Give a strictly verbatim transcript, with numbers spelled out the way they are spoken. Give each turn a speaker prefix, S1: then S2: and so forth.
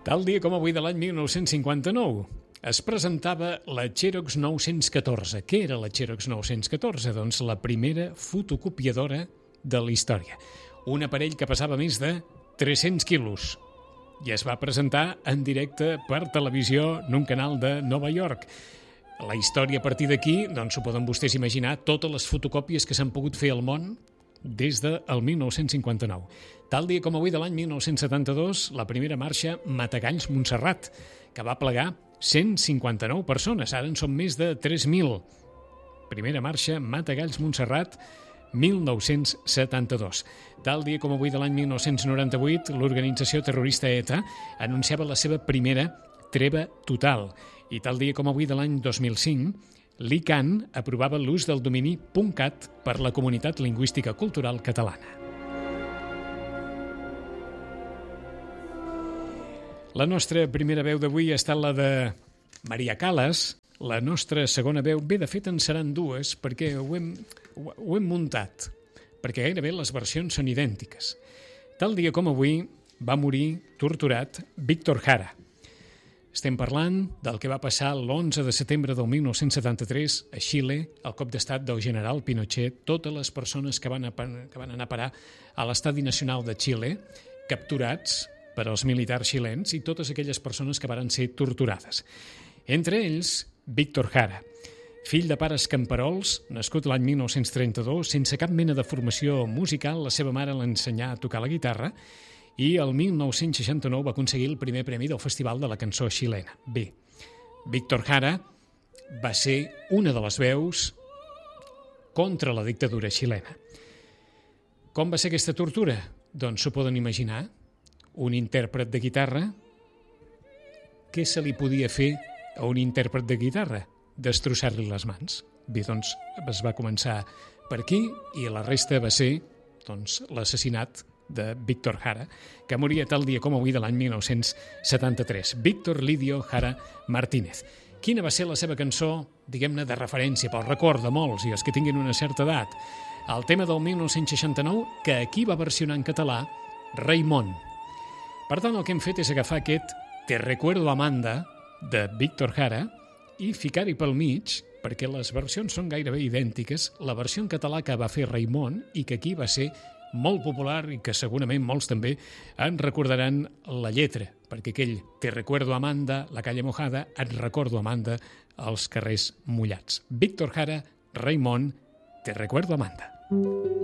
S1: Tal dia com avui de l'any mil nou-cents cinquanta-nou es presentava la Xerox nou-cents catorze. Què era la Xerox nou-cents catorze? Doncs la primera fotocopiadora de la història. Un aparell que pesava més de tres-cents quilos i es va presentar en directe per televisió en un canal de Nova York. La història a partir d'aquí, doncs ho poden vostès imaginar, totes les fotocòpies que s'han pogut fer al món des del mil nou-cents cinquanta-nou. Tal dia com avui de l'any mil nou-cents setanta-dos, la primera marxa Matagalls-Montserrat, que va plegar cent cinquanta-nou persones. Ara en són més de tres mil. Primera marxa Matagalls-Montserrat, mil nou-cents setanta-dos. Tal dia com avui de l'any mil nou-cents noranta-vuit, l'organització terrorista ETA anunciava la seva primera treva total. I tal dia com avui de l'any dos mil cinc, l'ICANN aprovava l'ús del domini .cat per la comunitat lingüística cultural catalana. La nostra primera veu d'avui ha estat la de Maria Callas. La nostra segona veu, bé, de fet en seran dues, perquè ho hem, ho hem muntat, perquè gairebé les versions són idèntiques. Tal dia com avui va morir torturat Víctor Jara. Estem parlant del que va passar l'onze de setembre del mil nou-cents setanta-tres a Xile, al cop d'estat del general Pinochet, totes les persones que van, a, que van anar a parar a l'Estadi Nacional de Xile, capturats per als militars xilens, i totes aquelles persones que varen ser torturades. Entre ells, Víctor Jara, fill de pares camperols, nascut l'any mil nou-cents trenta-dos, sense cap mena de formació musical, la seva mare l'ensenyà a tocar la guitarra, i el mil nou-cents seixanta-nou va aconseguir el primer premi del Festival de la Cançó Xilena. Bé, Víctor Jara va ser una de les veus contra la dictadura xilena. Com va ser aquesta tortura? Doncs s'ho poden imaginar. Un intèrpret de guitarra. Què se li podia fer a un intèrpret de guitarra? Destrossar-li les mans. Bé, doncs es va començar per aquí i la resta va ser doncs, l'assassinat de Víctor Jara, que moria tal dia com avui de l'any mil nou-cents setanta-tres. Víctor Lidio Jara Martínez. Quina va ser la seva cançó, diguem-ne, de referència, pel record de molts i els que tinguin una certa edat? El tema del mil nou-cents seixanta-nou, que aquí va versionar en català Raimon. Per tant, el que hem fet és agafar aquest Te recuerdo Amanda, de Víctor Jara, i ficar-hi pel mig, perquè les versions són gairebé idèntiques, la versió en català que va fer Raimon i que aquí va ser molt popular i que segurament molts també en recordaran la lletra, perquè aquell Te recuerdo Amanda, la calle mojada, et recordo Amanda, als carrers mullats. Víctor Jara, Raimon, Te recuerdo Amanda.